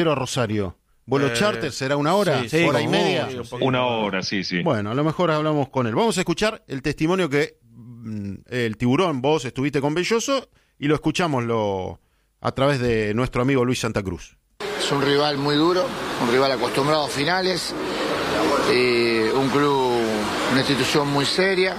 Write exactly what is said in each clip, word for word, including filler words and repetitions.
a Rosario. ¿Vuelo eh, charter será una hora? Sí, ¿Hora sí, y media? Sí, un una hora, sí, sí. Bueno, a lo mejor hablamos con él. Vamos a escuchar el testimonio que mm, el Tiburón, vos estuviste con Belloso, y lo escuchamos lo, a través de nuestro amigo Luis Santa Cruz. Es un rival muy duro, un rival acostumbrado a finales, eh, un club, una institución muy seria,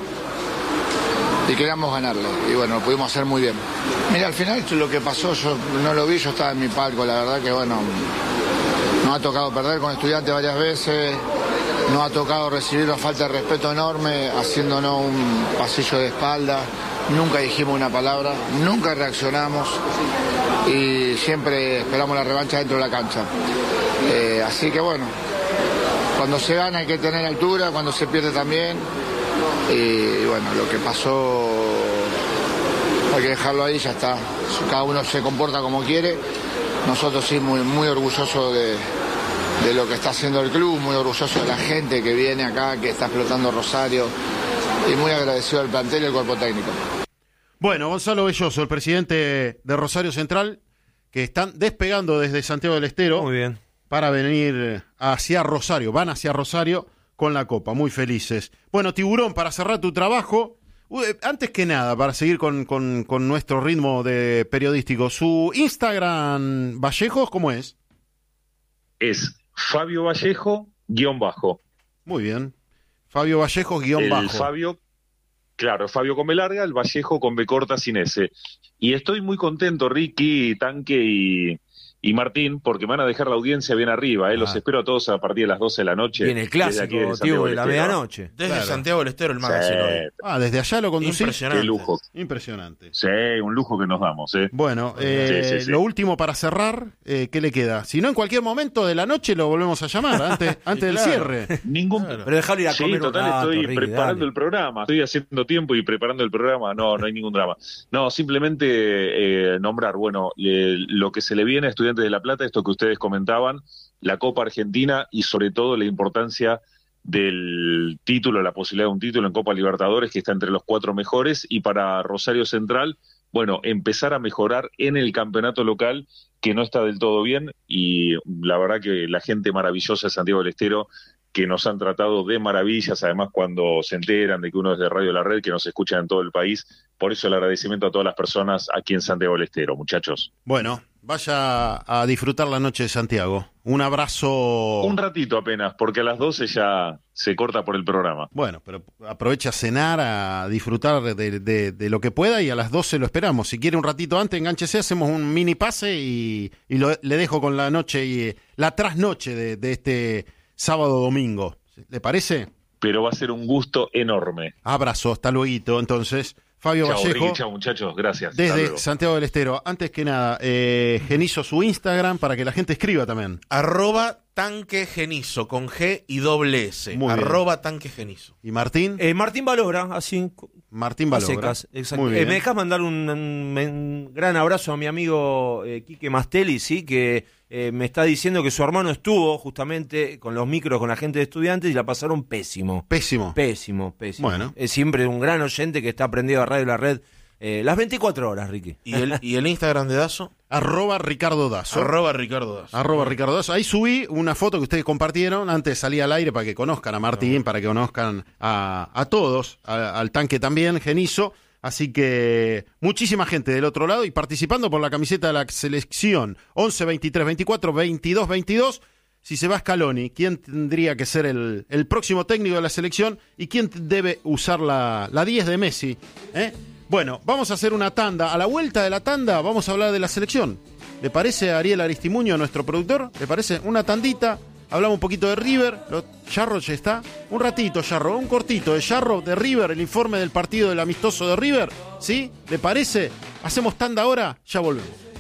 y queríamos ganarlo, y bueno, lo pudimos hacer muy bien. Mira, al final lo que pasó, yo no lo vi, yo estaba en mi palco, la verdad que bueno, nos ha tocado perder con Estudiantes varias veces, nos ha tocado recibir una falta de respeto enorme, haciéndonos un pasillo de espalda, nunca dijimos una palabra, nunca reaccionamos, y siempre esperamos la revancha dentro de la cancha. Eh, así que bueno, cuando se gana hay que tener altura, cuando se pierde también. Y bueno, lo que pasó hay que dejarlo ahí, ya está. Cada uno se comporta como quiere. Nosotros sí muy, muy orgullosos de, de lo que está haciendo el club, muy orgullosos de la gente que viene acá, que está explotando Rosario, y muy agradecido al plantel y al cuerpo técnico. Bueno, Gonzalo Belloso, el presidente de Rosario Central, que están despegando desde Santiago del Estero. Muy bien. Para venir hacia Rosario, van hacia Rosario con la Copa, muy felices. Bueno, Tiburón, para cerrar tu trabajo, antes que nada, para seguir con, con, con nuestro ritmo de periodístico, su Instagram, Vallejos, ¿cómo es? Es Fabio Vallejo, guión bajo. Muy bien. Fabio Vallejos, guión el bajo. Fabio, claro, Fabio con B larga, el Vallejo con B corta sin S. Y estoy muy contento, Ricky, Tanque y... y Martín, porque me van a dejar la audiencia bien arriba, ¿eh? Ah. Los espero a todos a partir de las doce de la noche. Viene el clásico, tío, de la medianoche. Desde claro. Santiago del Estero, el magazine. Sí. Ah, desde allá lo conducís. Impresionante. Qué lujo. Impresionante. Sí, un lujo que nos damos, ¿eh? Bueno, eh, sí, sí, sí. Lo último para cerrar, eh, ¿qué le queda? Si no, en cualquier momento de la noche lo volvemos a llamar, antes, antes sí, del claro. cierre. Ningún... Claro. Pero dejalo ir a comer Sí, total, un rato, estoy Ricky, preparando dale. el programa, estoy haciendo tiempo y preparando el programa, no, no hay ningún drama. No, simplemente eh, nombrar, bueno, eh, lo que se le viene a Estudiantes de La Plata, esto que ustedes comentaban, la Copa Argentina y sobre todo la importancia del título, la posibilidad de un título en Copa Libertadores, que está entre los cuatro mejores, y para Rosario Central, bueno, empezar a mejorar en el campeonato local, que no está del todo bien, y la verdad que la gente maravillosa de Santiago del Estero, que nos han tratado de maravillas, además cuando se enteran de que uno es de Radio La Red, que nos escuchan en todo el país. Por eso el agradecimiento a todas las personas aquí en Santiago del Estero, muchachos. Bueno, vaya a disfrutar la noche de Santiago. Un abrazo. Un ratito apenas, porque a las doce ya se corta por el programa. Bueno, pero aprovecha a cenar, a disfrutar de, de, de lo que pueda, y a las doce lo esperamos. Si quiere un ratito antes, engánchese, hacemos un mini pase y, y lo, le dejo con la noche y la trasnoche de, de este sábado domingo. ¿Le parece? Pero va a ser un gusto enorme. Abrazo, hasta luego. Entonces, Fabio chau, Vallejo. Ricky, chau, muchachos, gracias. Desde Santiago del Estero. Antes que nada, eh, Genizo, su Instagram, para que la gente escriba también. Arroba tanque genizo, con G y doble S. Muy Arroba bien. Tanque genizo. ¿Y Martín? Eh, Martín Valora, así. Martín Valora. Exacto. Eh, ¿Me dejas mandar un, un, un gran abrazo a mi amigo eh, Quique Mastelli, sí, que eh, me está diciendo que su hermano estuvo justamente con los micros con la gente de Estudiantes y la pasaron pésimo. Pésimo. Pésimo, pésimo. Bueno. Es siempre un gran oyente que está aprendido a Radio La Red eh, las veinticuatro horas, Ricky. ¿Y el, ¿Y el Instagram de Dazo? Arroba Ricardo Dazo. Arroba Ricardo Dazo. Arroba Ricardo Dazo. Ahí subí una foto que ustedes compartieron antes de salir al aire para que conozcan a Martín, no. para que conozcan a, a todos, a, al tanque también, Genizo. Así que muchísima gente del otro lado y participando por la camiseta de la selección. once, veintitrés, veinticuatro, veintidós, veintidós. Si se va Scaloni, ¿quién tendría que ser el, el próximo técnico de la selección? ¿Y quién debe usar la, la diez de Messi? ¿Eh? Bueno, vamos a hacer una tanda. A la vuelta de la tanda vamos a hablar de la selección. ¿Le parece a Ariel Aristimuño, nuestro productor? ¿Le parece? Una tandita. Hablamos un poquito de River. Yarro ya está. Un ratito, Yarro. Un cortito de Yarro, de River. El informe del partido del amistoso de River. ¿Sí? ¿Le parece? Hacemos tanda ahora. Ya volvemos.